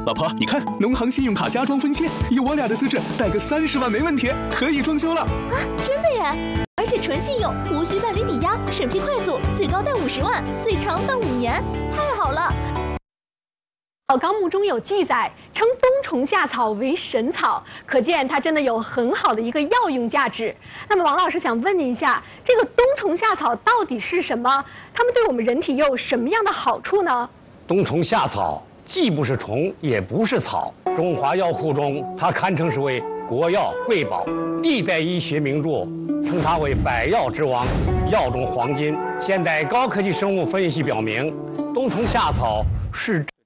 老婆，你看，农行信用卡加装分期，以我俩的资质，贷个30万没问题，可以装修了。 啊，真的耶！而且纯信用，无需办理抵押，审批快速，最高贷50万，最长办5年，太好了！ 纲目中有记载，称冬虫夏草为神草，可见它真的有很好的一个药用价值。那么王老师想问您一下，这个冬虫夏草到底是什么？它们对我们人体又有什么样的好处呢？ 冬虫夏草既不是虫，也不是草，中华药库中它堪称是为国药瑰宝，历代医学名著称它为百药之王，药中黄金。现代高科技生物分析表明，冬虫夏草是